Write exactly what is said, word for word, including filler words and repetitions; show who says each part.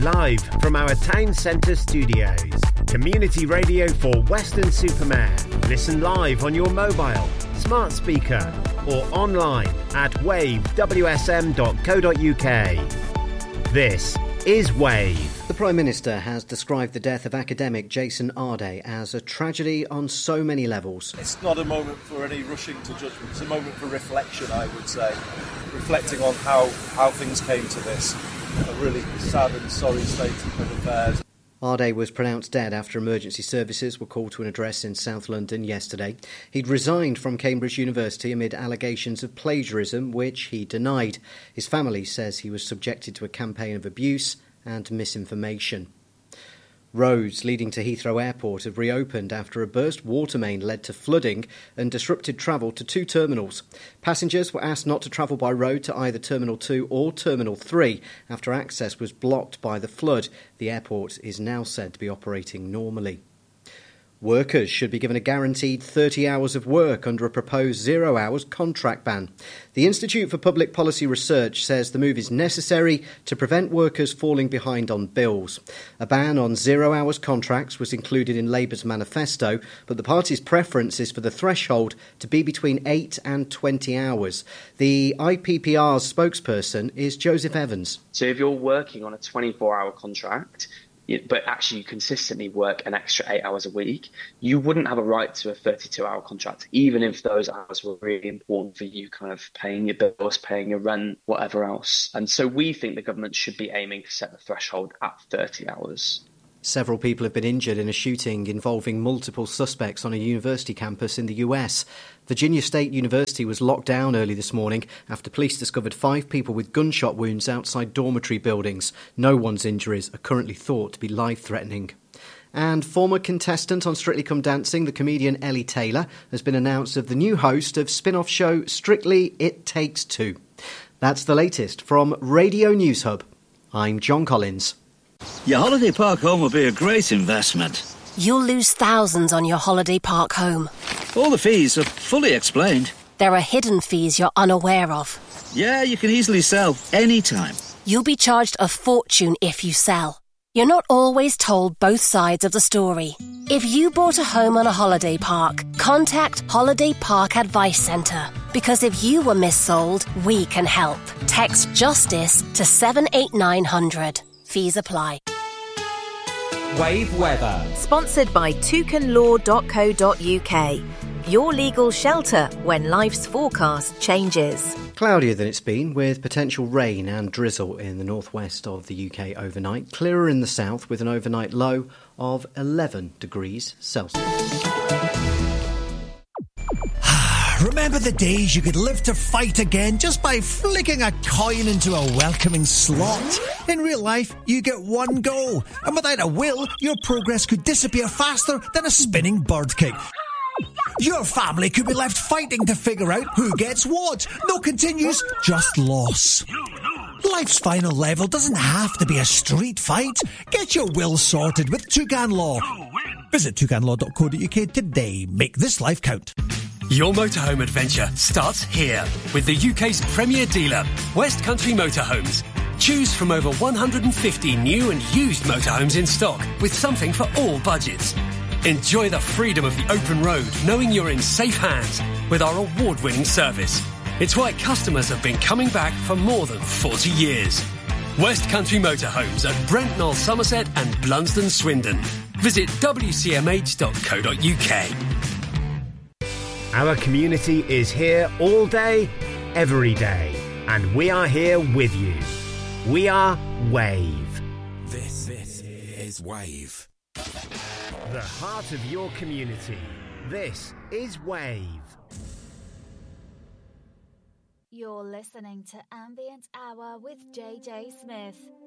Speaker 1: Live from our town centre studios. Community radio for Weston-super-Mare. Listen live on your mobile, smart speaker or online at wave w s m dot co dot u k. This is Wave.
Speaker 2: The Prime Minister has described the death of academic Jason Arday as a tragedy on so many levels.
Speaker 3: It's not a moment for any rushing to judgment. It's a moment for reflection, I would say. Reflecting on how, how things came to this. A really sad and sorry state of affairs.
Speaker 2: Arday was pronounced dead after emergency services were called to an address in South London yesterday. He'd resigned from Cambridge University amid allegations of plagiarism, which he denied. His family says he was subjected to a campaign of abuse and misinformation. Roads leading to Heathrow Airport have reopened after a burst water main led to flooding and disrupted travel to two terminals. Passengers were asked not to travel by road to either Terminal two or Terminal three after access was blocked by the flood. The airport is now said to be operating normally. Workers should be given a guaranteed thirty hours of work under a proposed zero hours contract ban. The Institute for Public Policy Research says the move is necessary to prevent workers falling behind on bills. A ban on zero hours contracts was included in Labour's manifesto, but the party's preference is for the threshold to be between eight and twenty hours. The I P P R's spokesperson is Joseph Evans.
Speaker 4: So if you're working on a twenty-four hour contract, but actually you consistently work an extra eight hours a week, you wouldn't have a right to a thirty-two hour contract, even if those hours were really important for you kind of paying your bills, paying your rent, whatever else. And so we think the government should be aiming to set the threshold at thirty hours.
Speaker 2: Several people have been injured in a shooting involving multiple suspects on a university campus in the U S. Virginia State University was locked down early this morning after police discovered five people with gunshot wounds outside dormitory buildings. No one's injuries are currently thought to be life-threatening. And former contestant on Strictly Come Dancing, the comedian Ellie Taylor, has been announced as the new host of spin-off show Strictly It Takes Two. That's the latest from Radio News Hub. I'm John Collins.
Speaker 5: Your holiday park home will be a great investment.
Speaker 6: You'll lose thousands on your holiday park home.
Speaker 5: All the fees are fully explained.
Speaker 6: There are hidden fees you're unaware of.
Speaker 5: Yeah, you can easily sell anytime.
Speaker 6: You'll be charged a fortune if you sell. You're not always told both sides of the story. If you bought a home on a holiday park, contact Holiday Park Advice Centre. Because if you were missold, we can help. Text JUSTICE to seven eight nine hundred. Fees apply.
Speaker 7: Wave weather.
Speaker 8: Sponsored by toucan law dot co dot u k. Your legal shelter when life's forecast changes.
Speaker 2: Cloudier than it's been, with potential rain and drizzle in the northwest of the U K overnight. Clearer in the south with an overnight low of eleven degrees Celsius.
Speaker 9: Remember the days you could live to fight again just by flicking a coin into a welcoming slot? In real life, you get one go, and without a will, your progress could disappear faster than a spinning bird kick. Your family could be left fighting to figure out who gets what. No continues, just loss. Life's final level doesn't have to be a street fight. Get your will sorted with Toucan Law. Visit toucan law dot co dot u k today. Make this life count.
Speaker 10: Your motorhome adventure starts here with the U K's premier dealer, West Country Motorhomes. Choose from over one hundred fifty new and used motorhomes in stock with something for all budgets. Enjoy the freedom of the open road, knowing you're in safe hands with our award-winning service. It's why customers have been coming back for more than forty years. West Country Motorhomes at Brent Knoll, Somerset and Blunsdon, Swindon. Visit w c m h dot co dot u k.
Speaker 1: Our community is here all day, every day, and we are here with you. We are Wave.
Speaker 11: This, this is Wave.
Speaker 1: The heart of your community. This is Wave.
Speaker 12: You're listening to Ambient Hour with J J Smith.